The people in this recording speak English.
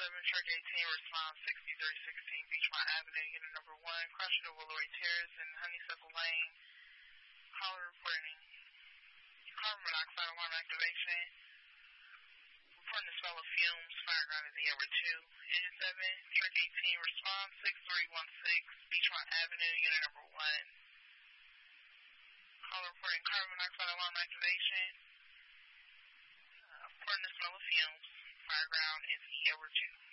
Truck 18, response 6316 Beachmont Avenue, unit number 1, Crushing over Lloyd Terrace and Honeysuckle Lane. Caller reporting carbon monoxide alarm activation. Reporting the smell of fumes, fireground in the air 2. Engine 7, Truck 18, response 6316 Beachmont Avenue, unit number 1. Caller reporting carbon monoxide alarm activation. Reporting the smell of fumes, fireground in the air 2.